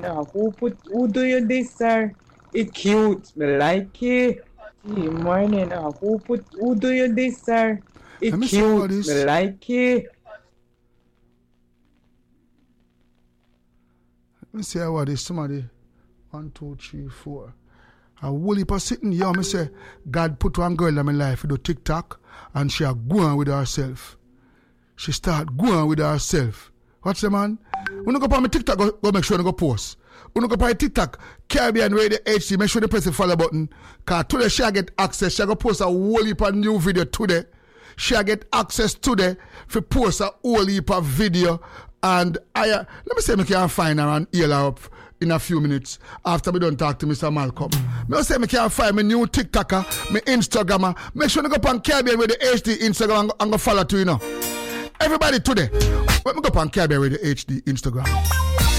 Who do you this, sir? It cute. Me like it. Gee, morning. Who do you this, sir? It Let me see what cute. this. Me like it. Let me see what this. Somebody. 1, 2, 3, 4. A whole heap of sitting here. Me say, God put one girl in my life. We do TikTok. And she a going with herself. She start going with herself. What's the man? When you go on my TikTok, go make sure you go post. When you go on my TikTok, Caribbean Radio HD, make sure you press the follow button. Because today she get access. She go post a whole heap of new video today. She get access today for post a whole heap of video. And let me say, I can find her and heal her up in a few minutes after we don't talk to Mr. Malcolm. I say I can find my new TikToker, my Instagrammer. Make sure you go on Caribbean Radio HD Instagram and go follow to you know. Everybody today, let me go on Caribbean Radio HD Instagram.